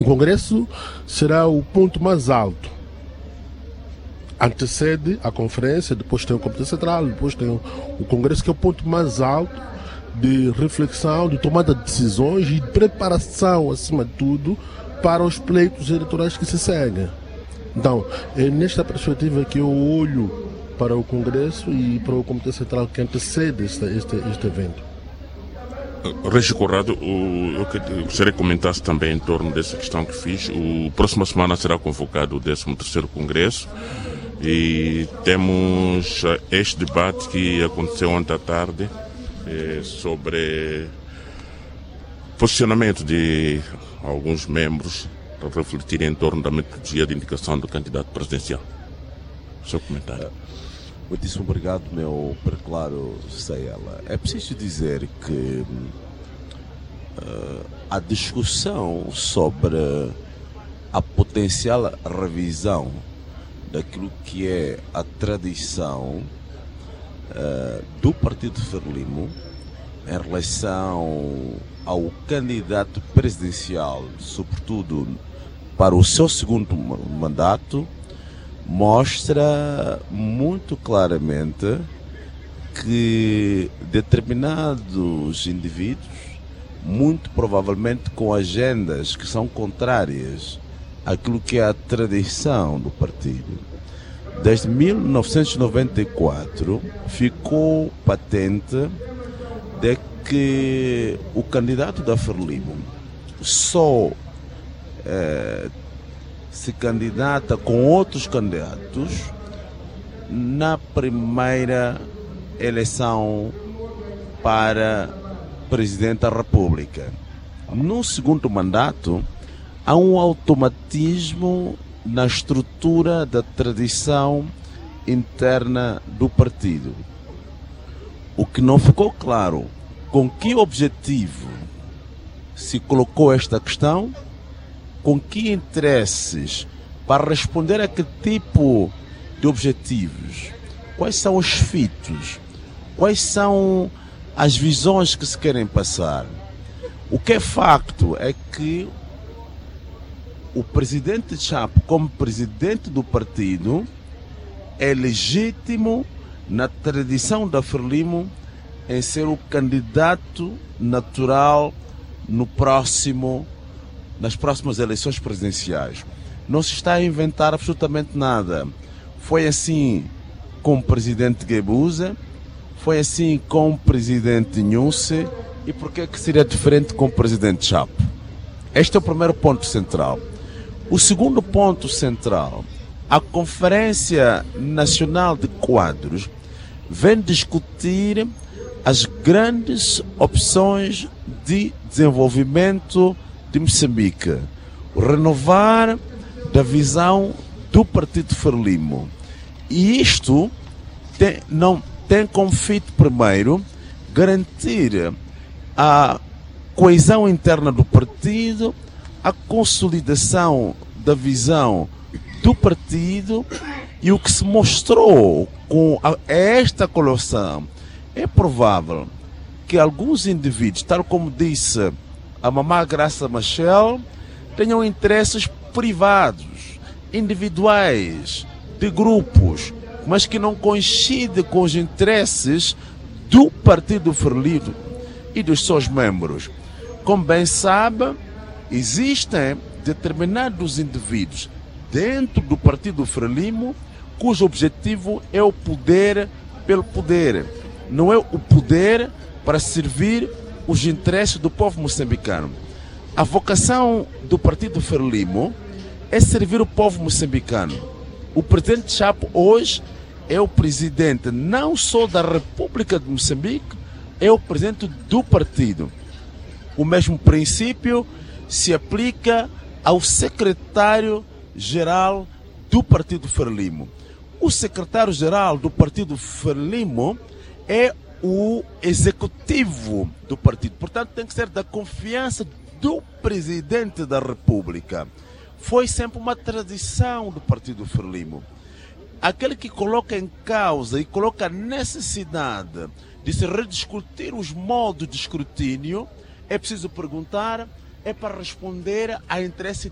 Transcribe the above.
O Congresso será o ponto mais alto. Antecede a conferência, depois tem o Comitê Central, depois tem o Congresso, que é o ponto mais alto de reflexão, de tomada de decisões e de preparação, acima de tudo, para os pleitos eleitorais que se seguem. Então, é nesta perspectiva que eu olho para o Congresso e para o Comitê Central que antecede este evento. Régis Conrado, eu gostaria que comentasse também em torno dessa questão que fiz. Próxima semana será convocado o 13º Congresso e temos este debate que aconteceu ontem à tarde sobre posicionamento de alguns membros para refletir em torno da metodologia de indicação do candidato presidencial. Seu comentário. Muitíssimo obrigado, meu preclaro Saela. É preciso dizer que a discussão sobre a potencial revisão daquilo que é a tradição do Partido Frelimo em relação ao candidato presidencial, sobretudo para o seu segundo mandato, mostra muito claramente que determinados indivíduos, muito provavelmente com agendas que são contrárias àquilo que é a tradição do partido, desde 1994 ficou patente de que o candidato da Frelimo só se candidata com outros candidatos na primeira eleição para presidente da República. No segundo mandato, há um automatismo na estrutura da tradição interna do partido. O que não ficou claro, com que objetivo se colocou esta questão, com que interesses, para responder a que tipo de objetivos, quais são os fitos, quais são as visões que se querem passar. O que é facto é que o presidente Chapo, como presidente do partido, é legítimo na tradição da Frelimo em ser o candidato natural nas próximas eleições presidenciais. Não se está a inventar absolutamente nada. Foi assim com o presidente Guebuza, foi assim com o presidente Nhusse, e por que seria diferente com o presidente Chapo? Este é o primeiro ponto central. O segundo ponto central, a Conferência Nacional de Quadros vem discutir as grandes opções de desenvolvimento de Moçambique, o renovar da visão do Partido Frelimo. E isto tem como fito primeiro garantir a coesão interna do partido, a consolidação da visão do partido, e o que se mostrou com esta colocação é provável que alguns indivíduos, tal como disse a mamã Graça Machel, tenham interesses privados, individuais, de grupos, mas que não coincidem com os interesses do Partido Frelimo e dos seus membros. Como bem sabe, existem determinados indivíduos dentro do Partido Frelimo cujo objetivo é o poder pelo poder. Não é o poder para servir os interesses do povo moçambicano. A vocação do Partido Frelimo é servir o povo moçambicano. O presidente Chapo hoje é o presidente não só da República de Moçambique, é o presidente do partido. O mesmo princípio se aplica ao secretário-geral do Partido Frelimo. O secretário-geral do Partido Frelimo é o executivo do partido. Portanto, tem que ser da confiança do presidente da República. Foi sempre uma tradição do Partido Frelimo. Aquele que coloca em causa e coloca a necessidade de se rediscutir os modos de escrutínio, é preciso perguntar, é para responder a interesse